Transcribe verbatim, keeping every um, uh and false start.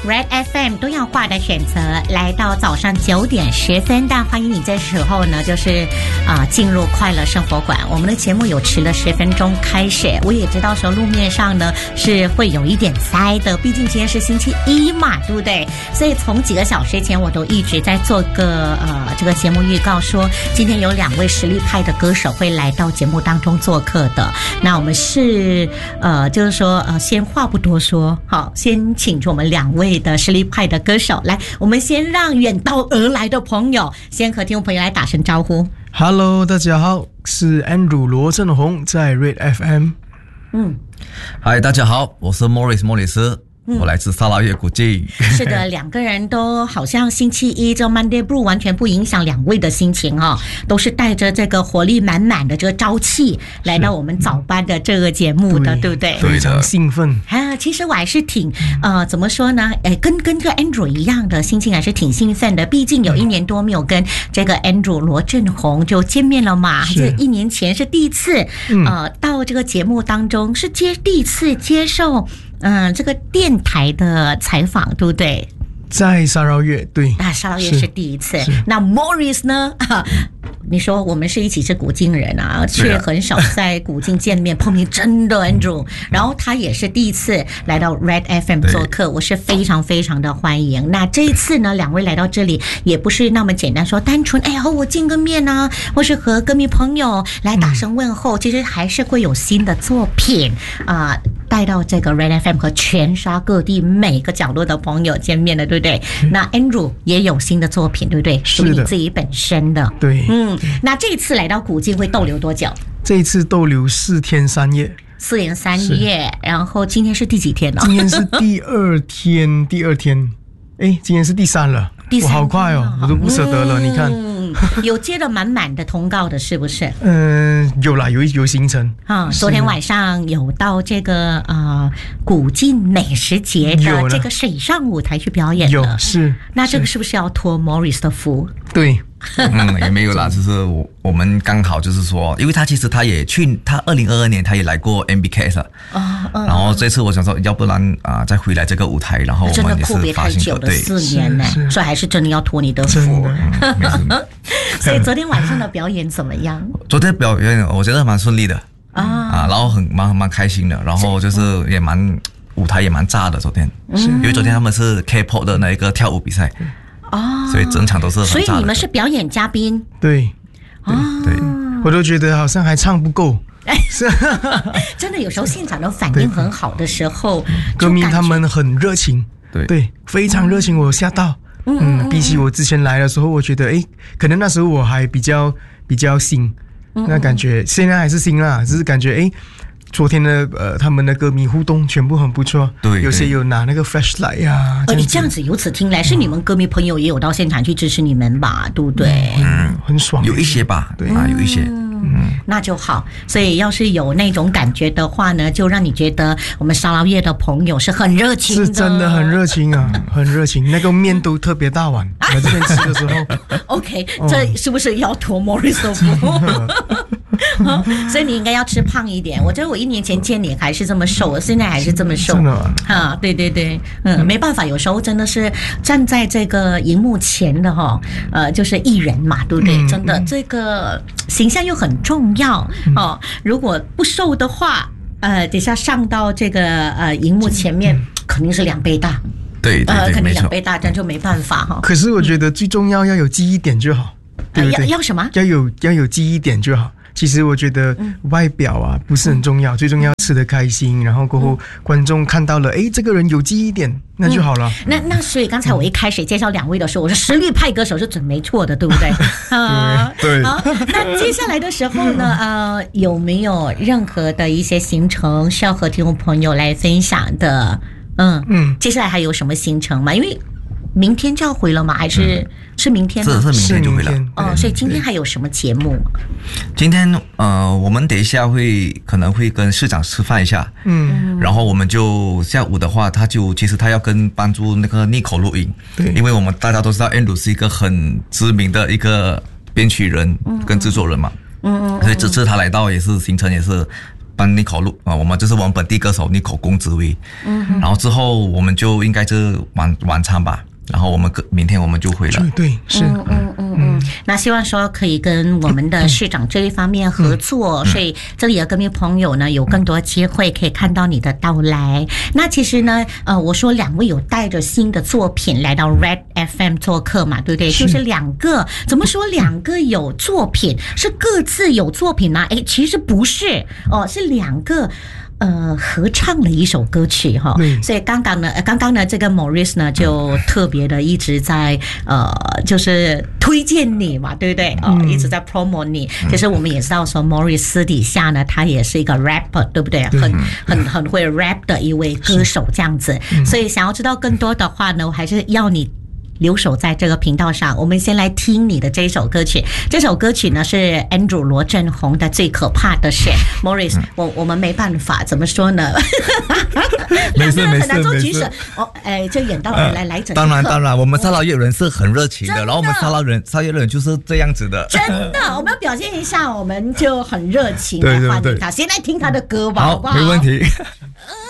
Red F M 多样化的选择，来到早上九点十分，但欢迎你这时候呢，就是啊、呃、进入快乐生活馆。我们的节目有迟了十分钟开始，我也知道说路面上呢是会有一点塞的，毕竟今天是星期一嘛，对不对？所以从几个小时前我都一直在做个呃这个节目预告，说今天有两位实力派的歌手会来到节目当中做客的。那我们是呃就是说呃先话不多说，好，先请出我们两位的实力派的歌手来，我们先让远道而来的朋友先和听众朋友来打声招呼。 Hello， 大家好，是 Andrew 罗振宏，在 Red F M。 嗯， 嗨，大家好，我是 Morris 莫里斯，我来自沙拉越古晋。 是的，两个人都好像星期一这 Monday Blue 完全不影响两位的心情啊、哦，都是带着这个活力满满的这个朝气来到我们早班的这个节目的， 对, 对不对？ 非常兴奋啊！其实我还是挺呃，怎么说呢？哎，跟跟这个 Andrew 一样的心情还是挺兴奋的。毕竟有一年多没有跟这个 Andrew 罗振宏就见面了嘛，这一年前是第一次，呃，到这个节目当中是接第一次接受。嗯，这个电台的采访，对不对？ 在沙捞越，对， 啊，沙捞越是第一次。那 Morris 呢？啊，你说我们是一起是古晋人啊，却很少在古晋见面碰面，真的 Andrew。然后他也是第一次来到 Red F M 做客，我是非常非常的欢迎。那这一次呢，两位来到这里也不是那么简单说单纯，哎呀，和我见个面啊，或是和歌迷朋友来打声问候，嗯、其实还是会有新的作品啊。呃带到这个 Red F M 和全沙各地每个角落的朋友见面的，对不对？嗯、那 Andrew 也有新的作品，对不对？ 是的， 你自己本身的。 对， 嗯，那这一次来到古晋会逗留多久？ 这一次逗留四天三夜。 四天三夜，然后今天是第几天呢？ 今天是第二天，第二天。哎，今天是第三了， 第三我好快哦，我都不舍得了。嗯、你看， 有接了满满的通告的，是不是？ 嗯、呃，有啦，有有行程啊。昨天晚上有到这个呃古晋美食节的这个水上舞台去表演有是。 那这个是不是要托 Morris 的福？ 对。 嗯，也没有啦，就是我我们刚好就是说，因为他其实他也去，他二零二二年他也来过 M B K S 啊、哦，然后这次我想说，要不然啊、呃、再回来这个舞台，然后我们也是发行的四年呢，所以还是真的要托你的福。 嗯、 所以昨天晚上的表演怎么样？ 昨天表演我觉得蛮顺利的啊，啊，然后很蛮蛮开心的，然后就是也蛮舞台也蛮炸的。昨天，嗯、因为昨天他们是 K-pop 的那一个跳舞比赛。哦，所以整场都是很炸的。 所以你们是表演嘉宾？ 对， 对、哦、 对，我都觉得好像还唱不够。是， 真的有时候现场的反应很好的时候， 歌迷他们很热情，对对，非常热情，我有吓到。嗯，嗯比起我之前来的时候，我觉得哎，可能那时候我还比较比较新，那感觉现在还是新啦，只是感觉哎。昨天的呃，他们的歌迷互动全部很不错，对，有些有拿那个 flashlight 呀。 哦，你这样子由此听来，是你们歌迷朋友也有到现场去支持你们吧？对不对？ 嗯，很爽， 有一些吧，对啊，有一些。 嗯，那就好。所以要是有那种感觉的话呢，就让你觉得我们沙捞越的朋友是很热情的， 是真的很热情啊，很热情。那个面都特别大碗，来这边吃的时候。 OK， 这是不是要托 Morris 的福？所以你应该要吃胖一点。我觉得我一年前见你还是这么瘦，我现在还是这么瘦。 真的啊？ 啊，对对对，嗯，没办法，有时候真的是站在这个荧幕前的哈，呃，就是艺人嘛，对不对？嗯、真的，这个形象又很重要、嗯、哦。如果不瘦的话，呃，等下上到这个呃荧幕前面，嗯、肯定是两倍大。 对对对， 呃，肯定两倍大，这样就没办法哈。 可是我觉得最重要要有记忆点就好，嗯、对不对？ 要要什么？ 要有要有记忆点就好。其实我觉得外表啊不是很重要，嗯、最重要吃得开心，然后过后观众看到了，哎，这个人有记忆点，那就好了。 嗯、那那所以刚才我一开始介绍两位的时候，我说实力派歌手是准没错的，对不对？ 啊，对。 好，那接下来的时候呢，呃，有没有任何的一些行程需要和听众朋友来分享的？嗯嗯，接下来还有什么行程吗？因为明天就要回了吗？还是、嗯、是明天吗？ 是是明天就回了。 哦，所以今天还有什么节目？ 今天呃，我们等一下会可能会跟市长吃饭一下，嗯，然后我们就下午的话，他就其实他要跟帮助那个Nico录音，对，因为我们大家都知道 Andrew 是一个很知名的一个编曲人跟制作人嘛，嗯嗯，所以这次他来到也是行程也是。 帮妮可录啊，我们就是我们本地歌手妮可龚子薇，嗯，然后之后我们就应该是晚晚餐吧。然后我们明天我们就回了， 对，是， 嗯嗯嗯嗯。那希望说可以跟我们的市长这一方面合作，嗯、所以这里的歌迷朋友呢有更多机会可以看到你的到来。那其实呢，呃，我说两位有带着新的作品来到 Red F M 做客嘛，对不对？是就是两个，怎么说两个有作品是各自有作品吗？哎，其实不是哦，是两个。呃，合唱了一首歌曲哈，所以刚刚呢，刚刚呢，这个 Maurice 呢就特别的一直在呃，就是推荐你嘛，对不对？哦，一直在 promote 你。其实我们也知道说 ，Maurice 私底下呢，他也是一个 rapper， 对不对？很很很会 rap 的一位歌手这样子。所以想要知道更多的话呢，我还是要你留守在这个频道上，我们先来听你的这首歌曲。这首歌曲呢是 Andrew 罗振宏的《最可怕的事》。Maurice， 我我们没办法，怎么说呢？ 没事没事很难做没事。 哦，哎，就演到人来来整。 当然当然，我们沙捞越人是很热情的，然后我们沙捞人沙捞越人就是这样子的。 真的，我们要表现一下，我们就很热情来欢迎他。先来听他的歌吧， 好， 好不好？ 没问题。